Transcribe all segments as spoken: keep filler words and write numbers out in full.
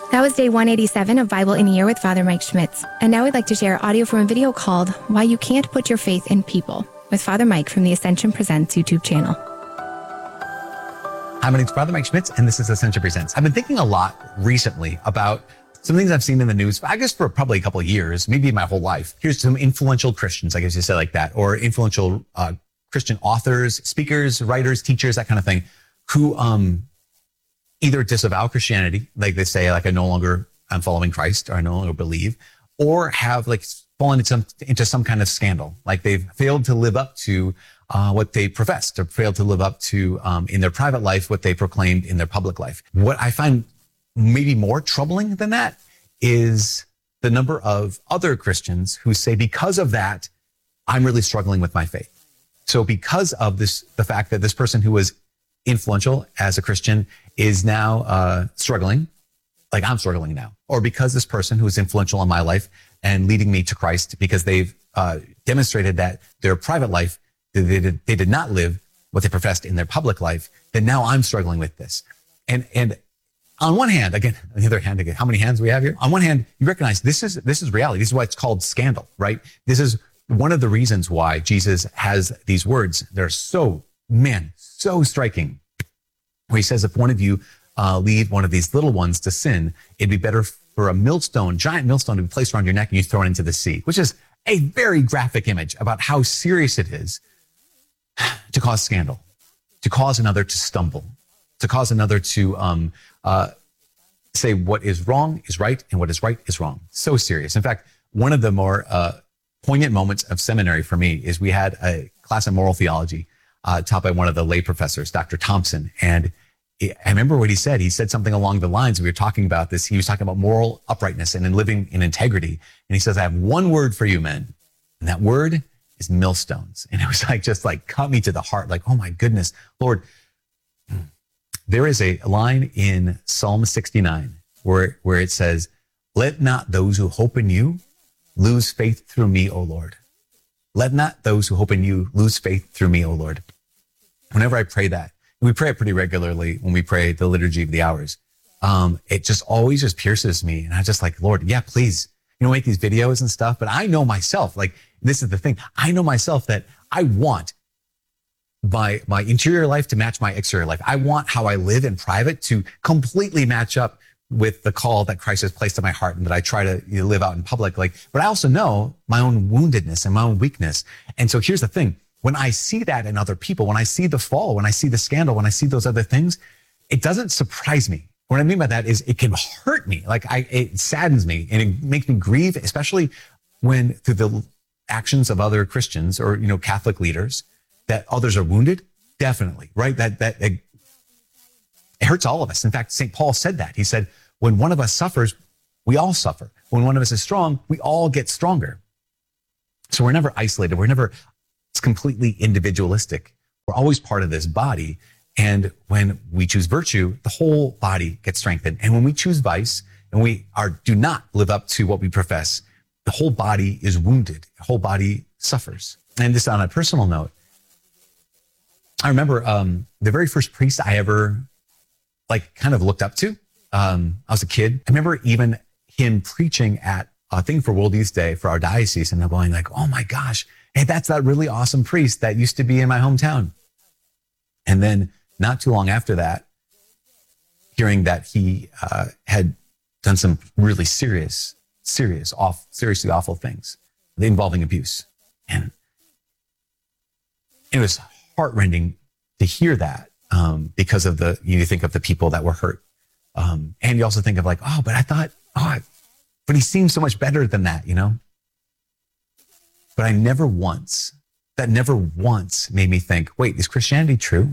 That was day one eighty-seven of Bible in a Year with Father Mike Schmitz. And now I'd like to share audio from a video called Why You Can't Put Your Faith in People with Father Mike from the Ascension Presents YouTube channel. Hi, my name's Father Mike Schmitz, and this is Ascension Presents. I've been thinking a lot recently about some things I've seen in the news, I guess for probably a couple of years, maybe my whole life. Here's some influential Christians, I guess you say like that, or influential uh, Christian authors, speakers, writers, teachers, that kind of thing, who um, either disavow Christianity, like they say, like I no longer am following Christ, or I no longer believe, or have like fallen into some, into some kind of scandal, like they've failed to live up to uh, what they professed, or failed to live up to um, in their private life what they proclaimed in their public life. What I find maybe more troubling than that is the number of other Christians who say, because of that, I'm really struggling with my faith. So because of this, the fact that this person who was influential as a Christian is now uh, struggling, like I'm struggling now, or because this person who is influential in my life and leading me to Christ, because they've uh, demonstrated that their private life, they did, they did not live what they professed in their public life, then now I'm struggling with this. And, and on one hand, again, on the other hand, again, how many hands do we have here? On one hand, you recognize this is, this is reality. This is why it's called scandal, right? This is one of the reasons why Jesus has these words. They're so, man, so striking. Where he says, if one of you uh, lead one of these little ones to sin, it'd be better for a millstone, giant millstone to be placed around your neck and you throw it into the sea, which is a very graphic image about how serious it is to cause scandal, to cause another to stumble, to cause another to um, uh, say what is wrong is right and what is right is wrong. So serious. In fact, one of the more uh, poignant moments of seminary for me is we had a class in moral theology uh, taught by one of the lay professors, Doctor Thompson. And I remember what he said. He said something along the lines, we were talking about this. He was talking about moral uprightness and in living in integrity. And he says, I have one word for you, men. And that word is millstones. And it was like, just like cut me to the heart. Like, oh my goodness, Lord. There is a line in Psalm sixty-nine where, where it says, let not those who hope in you lose faith through me, O Lord. Let not those who hope in you lose faith through me, O Lord. Whenever I pray that, we pray it pretty regularly when we pray the Liturgy of the Hours. Um, it just always just pierces me. And I just like, Lord, yeah, please, you know, make these videos and stuff. But I know myself, like, this is the thing. I know myself that I want my, my interior life to match my exterior life. I want how I live in private to completely match up with the call that Christ has placed in my heart and that I try to you know, live out in public. Like, but I also know my own woundedness and my own weakness. And so here's the thing. When I see that in other people, when I see the fall, when I see the scandal, when I see those other things, it doesn't surprise me. What I mean by that is it can hurt me. Like I, it saddens me and it makes me grieve, especially when through the actions of other Christians or, you know, Catholic leaders that others are wounded. Definitely. Right. That, that it, it hurts all of us. In fact, Saint Paul said that. He said, when one of us suffers, we all suffer. When one of us is strong, we all get stronger. So we're never isolated. We're never It's completely individualistic. We're always part of this body. And when we choose virtue, the whole body gets strengthened. And when we choose vice and we are do not live up to what we profess, the whole body is wounded. The whole body suffers. And just on a personal note, I remember um, the very first priest I ever like kind of looked up to. Um, I was a kid. I remember even him preaching at a thing for World Youth Day for our diocese. And I'm going like, oh my gosh, hey, that's that really awesome priest that used to be in my hometown. And then not too long after that, hearing that he uh, had done some really serious, serious, off, seriously awful things involving abuse. And it was heartrending to hear that um, because of the, you think of the people that were hurt. Um, and you also think of like, oh, but I thought, oh, but he seems so much better than that, you know? But I never once, that never once made me think, wait, is Christianity true?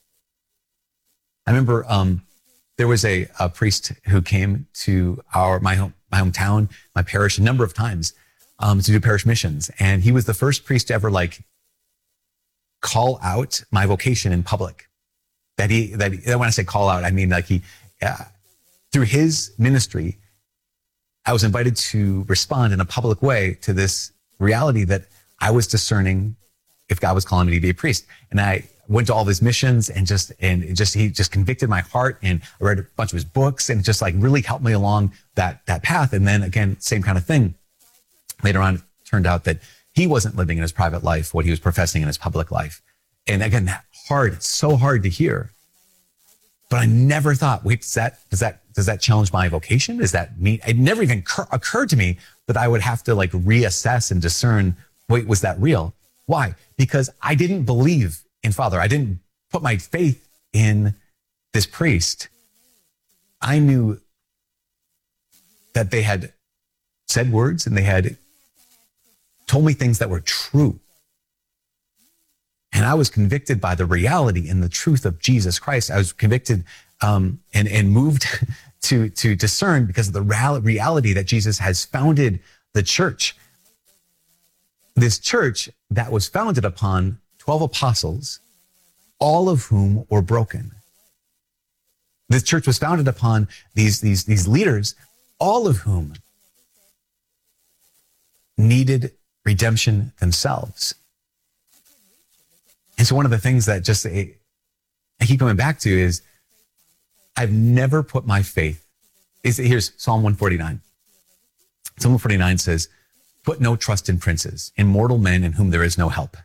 I remember um, there was a, a priest who came to our my home, my hometown, my parish a number of times um, to do parish missions. And he was the first priest to ever like call out my vocation in public. That he, that he, when I say call out, I mean like he, uh, through his ministry, I was invited to respond in a public way to this reality that I was discerning if God was calling me to be a priest. And I went to all his missions and just, and it just, he just convicted my heart, and I read a bunch of his books, and it just like really helped me along that, that path. And then again, same kind of thing. Later on, it turned out that he wasn't living in his private life what he was professing in his public life. And again, that hard, it's so hard to hear. But I never thought, wait, does that, does that, does that challenge my vocation? Does that mean, it never even cur- occurred to me that I would have to like reassess and discern, wait, was that real? Why? Because I didn't believe in Father. I didn't put my faith in this priest. I knew that they had said words and they had told me things that were true. And I was convicted by the reality and the truth of Jesus Christ. I was convicted um, and, and moved to, to discern because of the reality that Jesus has founded the church. This church that was founded upon twelve apostles, all of whom were broken. This church was founded upon these, these, these leaders, all of whom needed redemption themselves. And so one of the things that just I keep coming back to is I've never put my faith, is here's Psalm one forty-nine. Psalm one forty-nine says, put no trust in princes, in mortal men in whom there is no help.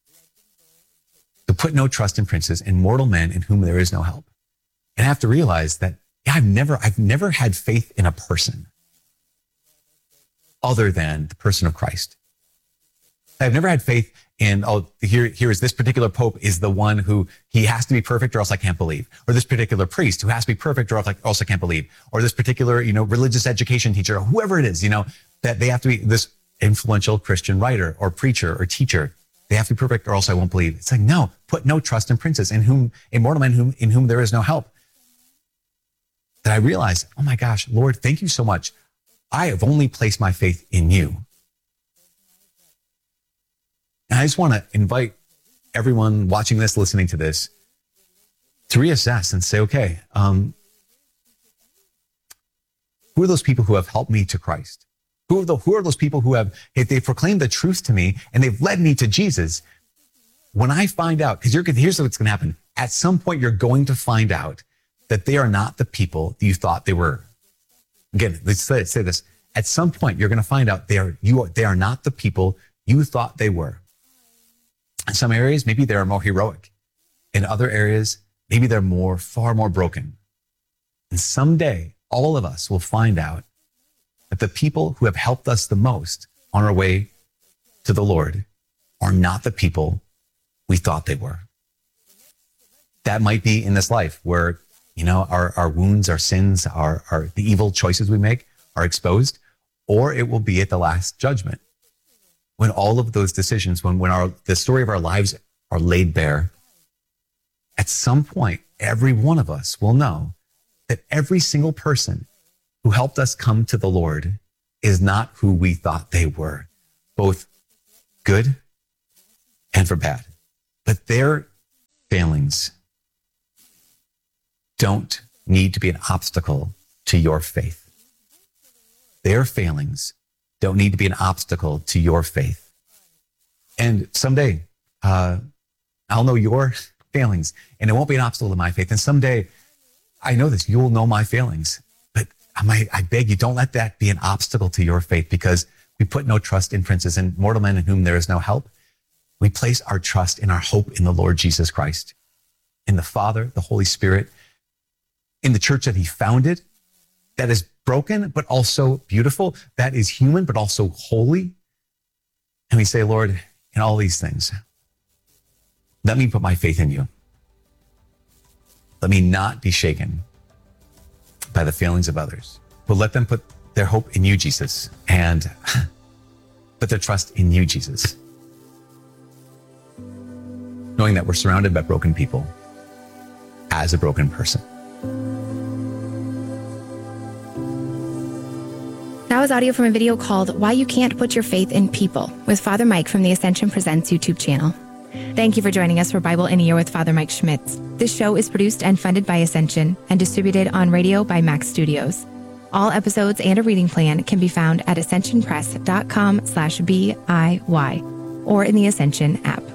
So put no trust in princes, in mortal men in whom there is no help. And I have to realize that yeah, I've never, I've never had faith in a person other than the person of Christ. I've never had faith in, oh, here, here is this particular pope is the one who he has to be perfect or else I can't believe. Or this particular priest who has to be perfect or else I, else I can't believe. Or this particular, you know, religious education teacher, or whoever it is, you know, that they have to be this influential Christian writer or preacher or teacher. They have to be perfect or else I won't believe. It's like, no, put no trust in princes in whom, in mortal men whom, in whom there is no help. That I realized, oh my gosh, Lord, thank you so much. I have only placed my faith in you. And I just want to invite everyone watching this, listening to this, to reassess and say, okay, um, who are those people who have helped me to Christ? Who are, the, who are those people who have, if they've proclaimed the truth to me and they've led me to Jesus? When I find out, because here's what's going to happen. At some point, you're going to find out that they are not the people that you thought they were. Again, let's say, say this. At some point, you're going to find out they are, you are, they are not the people you thought they were. In some areas, maybe they're more heroic. In other areas, maybe they're more, far more broken. And someday, all of us will find out that the people who have helped us the most on our way to the Lord are not the people we thought they were. That might be in this life where, you know, our, our wounds, our sins, our, our, the evil choices we make are exposed, or it will be at the last judgment. When all of those decisions, when, when our, the story of our lives are laid bare, at some point, every one of us will know that every single person who helped us come to the Lord is not who we thought they were, both good and for bad. But their failings don't need to be an obstacle to your faith. Their failings don't need to be an obstacle to your faith. And someday, uh, I'll know your failings and it won't be an obstacle to my faith. And someday, I know this, you'll know my failings. But I, I beg you, don't let that be an obstacle to your faith, because we put no trust in princes and mortal men in whom there is no help. We place our trust and our hope in the Lord Jesus Christ, in the Father, the Holy Spirit, in the church that he founded, that is broken, but also beautiful, that is human, but also holy. And we say, Lord, in all these things, let me put my faith in you. Let me not be shaken by the failings of others, but let them put their hope in you, Jesus, and put their trust in you, Jesus. Knowing that we're surrounded by broken people as a broken person. That was audio from a video called Why You Can't Put Your Faith in People with Father Mike from the Ascension Presents YouTube channel. Thank you for joining us for Bible in a Year with Father Mike Schmitz. This show is produced and funded by Ascension and distributed on radio by Max Studios. All episodes and a reading plan can be found at ascensionpress.com slash B I Y or in the Ascension app.